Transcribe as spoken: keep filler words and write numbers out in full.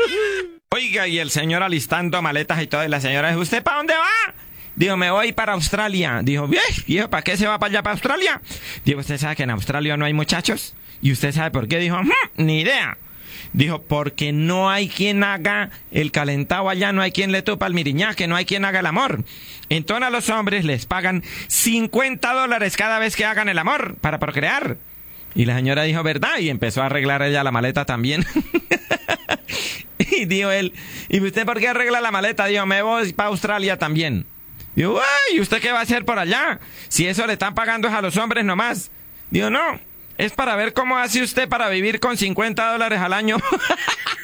Oiga, y el señor alistando maletas y todo, y la señora dijo, ¿usted para dónde va? Dijo, me voy para Australia. Dijo, viejo, ¿para qué se va para allá, para Australia? Dijo, ¿usted sabe que en Australia no hay muchachos? ¿Y usted sabe por qué? Dijo, ni idea. Dijo, porque no hay quien haga el calentado allá, no hay quien le tupa el miriñaque, no hay quien haga el amor. Entonces a los hombres les pagan cincuenta dólares cada vez que hagan el amor para procrear. Y la señora dijo, ¿verdad? Y empezó a arreglar ella la maleta también. Y dijo él, ¿y usted por qué arregla la maleta? Dijo, me voy para Australia también. Dijo, ¿y usted qué va a hacer por allá? Si eso le están pagando es a los hombres nomás. Dijo, no, es para ver cómo hace usted para vivir con cincuenta dólares al año.